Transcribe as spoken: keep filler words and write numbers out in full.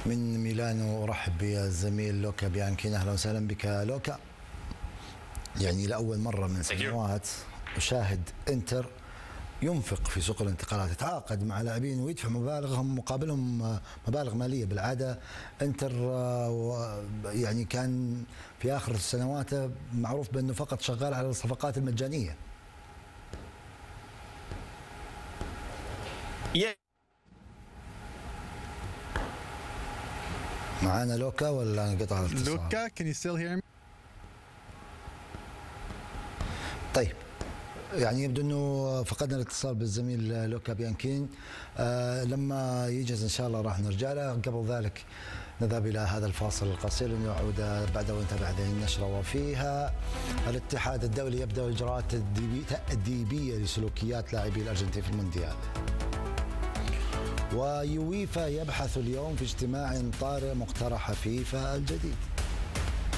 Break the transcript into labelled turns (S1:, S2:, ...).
S1: من ميلانو أرحب بالزميل لوكا بيانكين. أهلا وسهلا بك لوكا. يعني لأول مرة من سنوات أشاهد إنتر ينفق في سوق الانتقالات، يتعاقد مع لاعبين ويدفع مبالغهم مقابلهم مبالغ مالية. بالعادة إنتر يعني كان في آخر سنواته معروف بأنه فقط شغال على الصفقات المجانية. معانا لوكا ولا انقطع الاتصال؟
S2: لوكا can you still hear me؟
S1: طيب، يعني يبدو انه فقدنا الاتصال بالزميل لوكا بيانكين. آه لما يجهز ان شاء الله راح نرجع له. قبل ذلك نذهب الى هذا الفاصل القصير لنعود بعده ونتابع هذه النشره، وفيها الاتحاد الدولي يبدا اجراءات تأديبيه لسلوكيات لاعبي الارجنتين في المونديال. ويويفا يبحث اليوم في اجتماع طارئ مقترح فيفا الجديد.